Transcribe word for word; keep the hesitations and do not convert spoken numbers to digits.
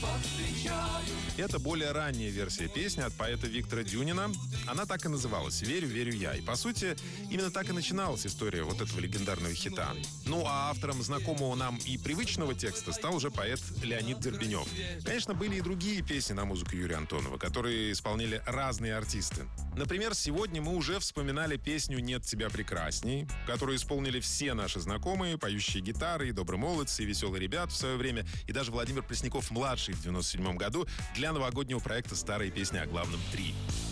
Это более ранняя версия песни от поэта Виктора Дюнина. Она так и называлась «Верю, верю я». И, по сути, именно так и начиналась история вот этого легендарного хита. Ну, а автором знакомого нам и привычного текста стал уже поэт Леонид Дербенев. Конечно, были и другие песни на музыку Юрия Антонова, которые исполняли разные артисты. Например, сегодня мы уже вспоминали песню «Нет тебя прекрасней», которую исполнили все наши знакомые, поющие гитары, и добрые молодцы, и веселые ребята в свое время, и даже Владимир Пресняков-младший в девяносто седьмом году для новогоднего проекта «Старые песни о главном три».